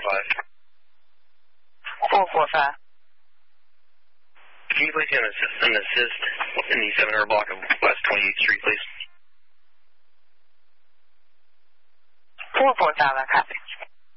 445. Can you please get an assist in the 700 block of West 28th Street, please? 445, I copy.